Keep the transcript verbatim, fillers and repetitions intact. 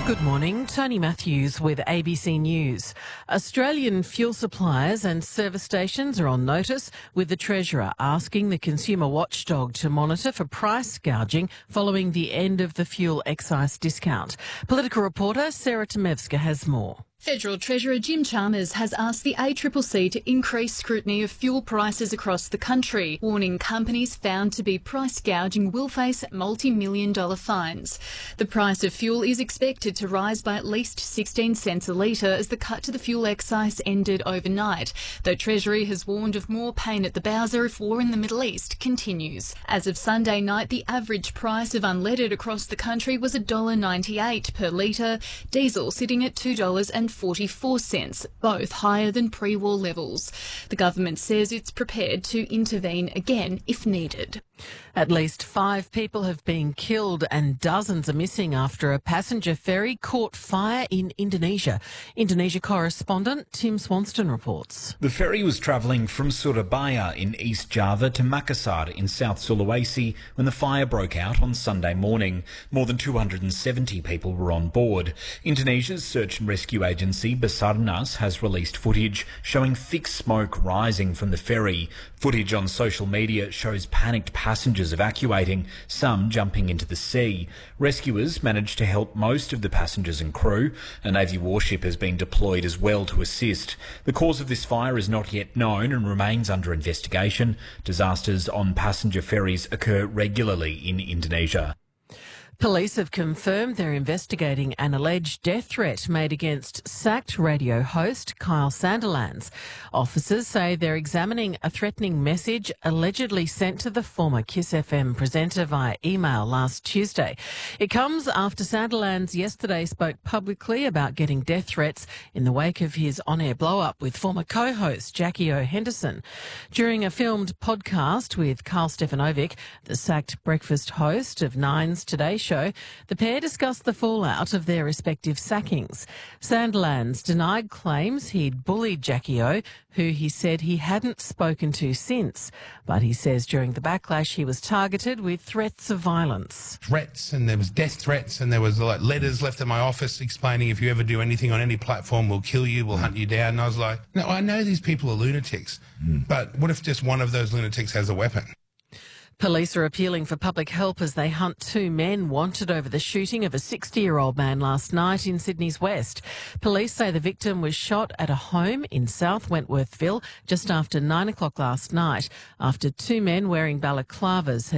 Good morning, Tony Matthews with A B C News. Australian fuel suppliers and service stations are on notice, with the Treasurer asking the consumer watchdog to monitor for price gouging following the end of the fuel excise discount. Political reporter Sarah Tomevska has more. Federal Treasurer Jim Chalmers has asked the A C C C to increase scrutiny of fuel prices across the country, warning companies found to be price gouging will face multi-million dollar fines. The price of fuel is expected to rise by at least sixteen cents a litre as the cut to the fuel excise ended overnight, though Treasury has warned of more pain at the bowser if war in the Middle East continues. As of Sunday night, the average price of unleaded across the country was one dollar ninety-eight per litre, diesel sitting at two dollars forty-four cents, both higher than pre-war levels. The government says it's prepared to intervene again if needed. At least five people have been killed and dozens are missing after a passenger ferry caught fire in Indonesia. Indonesia correspondent Tim Swanston reports. The ferry was travelling from Surabaya in East Java to Makassar in South Sulawesi when the fire broke out on Sunday morning. More than two hundred seventy people were on board. Indonesia's search and rescue agency Basarnas has released footage showing thick smoke rising from the ferry. Footage on social media shows panicked passengers evacuating, some jumping into the sea. Rescuers managed to help most of the passengers and crew. A Navy warship has been deployed as well to assist. The cause of this fire is not yet known and remains under investigation. Disasters on passenger ferries occur regularly in Indonesia. Police have confirmed they're investigating an alleged death threat made against sacked radio host Kyle Sandilands. Officers say they're examining a threatening message allegedly sent to the former Kiss F M presenter via email last Tuesday. It comes after Sandilands yesterday spoke publicly about getting death threats in the wake of his on-air blow-up with former co-host Jackie O. Henderson. During a filmed podcast with Carl Stefanovic, the sacked breakfast host of Nine's Today Show, the pair discussed the fallout of their respective sackings. Sandilands denied claims he'd bullied Jackie O, who he said he hadn't spoken to since. But he says during the backlash he was targeted with threats of violence. Threats, and there was death threats, and there was like letters left at my office explaining if you ever do anything on any platform, we'll kill you, we'll hunt you down. And I was like, no, I know these people are lunatics, mm. but what if just one of those lunatics has a weapon? Police are appealing for public help as they hunt two men wanted over the shooting of a sixty-year-old man last night in Sydney's West. Police say the victim was shot at a home in South Wentworthville just after nine o'clock last night after two men wearing balaclavas had